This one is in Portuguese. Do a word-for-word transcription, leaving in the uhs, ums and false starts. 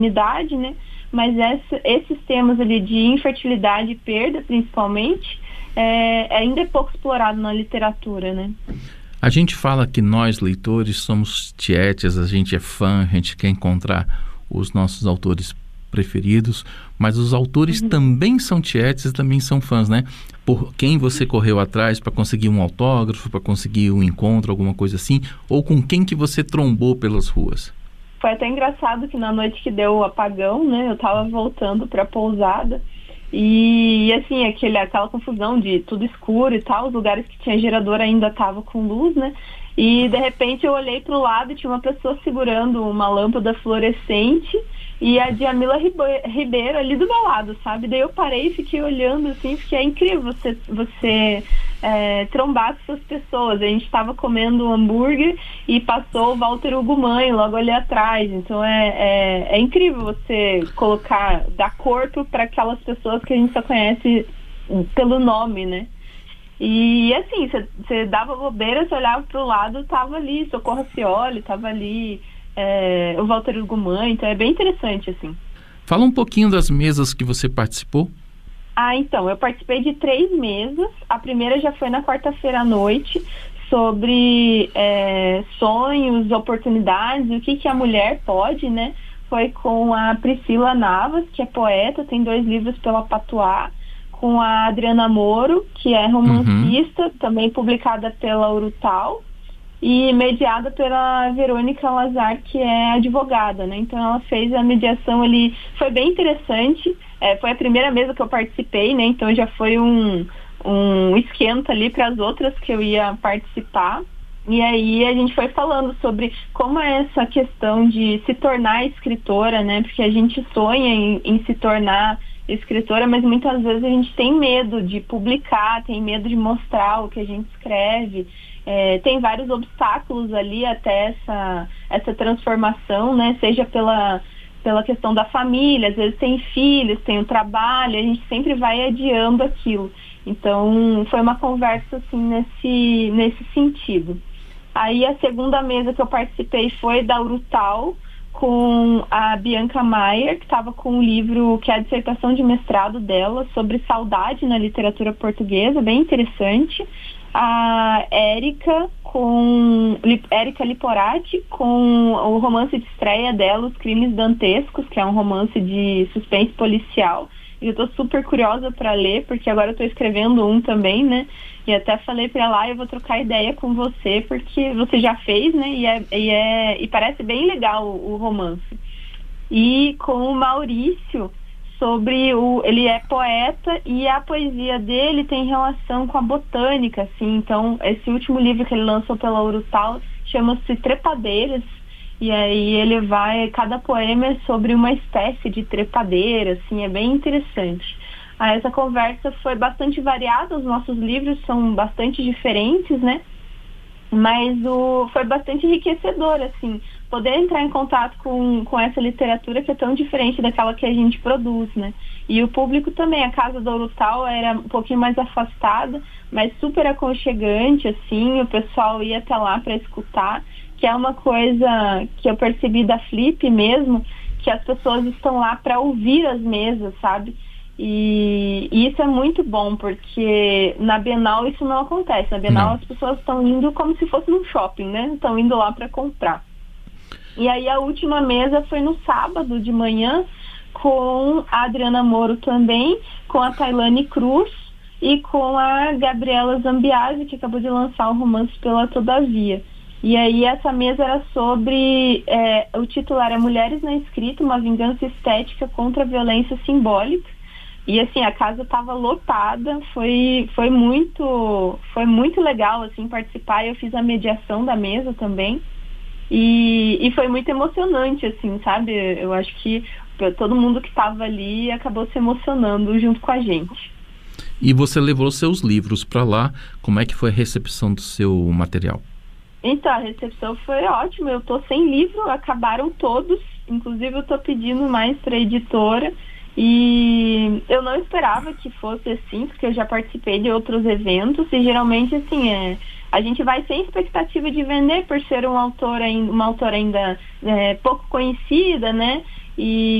maternidade, né? Mas essa, esses temas ali de infertilidade e perda, principalmente, é, ainda é pouco explorado na literatura, né? A gente fala que nós, leitores, somos tietes, a gente é fã, a gente quer encontrar os nossos autores preferidos, mas os autores uhum. também são tietes e também são fãs, né? Por quem você correu atrás para conseguir um autógrafo, para conseguir um encontro, alguma coisa assim, ou com quem que você trombou pelas ruas? Foi até engraçado que na noite que deu o apagão, né, eu tava voltando pra pousada e, assim, aquele, aquela confusão de tudo escuro e tal, os lugares que tinha gerador ainda tava com luz, né, e de repente eu olhei pro lado e tinha uma pessoa segurando uma lâmpada fluorescente e a Djamila Ribeiro ali do meu lado, sabe? Daí eu parei e fiquei olhando, assim, porque é incrível você, você é, trombar com essas pessoas. A gente estava comendo um hambúrguer e passou o Walter Ugumãe logo ali atrás. Então é, é, é incrível você colocar, dar corpo para aquelas pessoas que a gente só conhece pelo nome, né? E assim, você dava bobeira, você olhava pro lado, tava ali, Socorro Cioli, tava ali... É, o Walter Ugumãe, então é bem interessante, assim. Fala um pouquinho das mesas que você participou. Ah, então, eu participei de três mesas. A primeira já foi na quarta-feira à noite, sobre é, sonhos, oportunidades, o que, que a mulher pode, né? Foi com a Priscila Navas, que é poeta, tem dois livros pela Patuá, com a Adriana Moro, que é romancista, uhum. também publicada pela Urutau, e mediada pela Verônica Lazar, que é advogada, né? Então ela fez a mediação ali, foi bem interessante, é, foi a primeira mesa que eu participei, né? Então já foi um, um esquenta ali para as outras que eu ia participar. E aí a gente foi falando sobre como é essa questão de se tornar escritora, né? Porque a gente sonha em, em se tornar escritora, mas muitas vezes a gente tem medo de publicar, tem medo de mostrar o que a gente escreve. É, tem vários obstáculos ali até essa, essa transformação, né? Seja pela, pela questão da família, às vezes tem filhos, tem o trabalho, a gente sempre vai adiando aquilo. Então, foi uma conversa assim nesse, nesse sentido. Aí a segunda mesa que eu participei foi da Urutau, com a Bianca Maier, que estava com um livro que é a dissertação de mestrado dela sobre saudade na literatura portuguesa, bem interessante. A Érica com Érica Liporati com o romance de estreia dela, Os Crimes Dantescos, que é um romance de suspense policial. E eu tô super curiosa para ler, porque agora eu tô escrevendo um também, né? E até falei para lá, eu vou trocar ideia com você, porque você já fez, né? E, é, e, é, e parece bem legal o, o romance. E com o Maurício, sobre o... Ele é poeta e a poesia dele tem relação com a botânica, assim. Então, esse último livro que ele lançou pela Urutau chama-se Trepadeiras. E aí ele vai... Cada poema é sobre uma espécie de trepadeira, assim. É bem interessante. Aí essa conversa foi bastante variada. Os nossos livros são bastante diferentes, né? Mas o, foi bastante enriquecedor, assim, poder entrar em contato com, com essa literatura que é tão diferente daquela que a gente produz, né? E o público também, a Casa do Urutau era um pouquinho mais afastada, mas super aconchegante, assim, o pessoal ia até lá para escutar, que é uma coisa que eu percebi da Flip mesmo, que as pessoas estão lá para ouvir as mesas, sabe? E, e isso é muito bom, porque na Bienal isso não acontece. Na Bienal não. As pessoas estão indo como se fosse num shopping, né? Estão indo lá para comprar. E aí a última mesa foi no sábado de manhã, com a Adriana Moro também, com a Tailane Cruz e com a Gabriela Zambiasi, que acabou de lançar o romance Pela Todavia. E aí essa mesa era sobre, é, o título era Mulheres na Escrita, uma vingança estética contra a violência simbólica. E assim, a casa estava lotada, foi, foi, muito, foi muito legal assim, participar. Eu fiz a mediação da mesa também. E, e foi muito emocionante, assim, sabe? Eu acho que todo mundo que estava ali acabou se emocionando junto com a gente. E você levou seus livros para lá. Como é que foi a recepção do seu material? Então, a recepção foi ótima. Eu tô sem livro, acabaram todos. Inclusive, eu tô pedindo mais para a editora. E eu não esperava que fosse assim, porque eu já participei de outros eventos e geralmente assim, é, a gente vai sem expectativa de vender por ser um autor, uma autora ainda é, pouco conhecida, né? e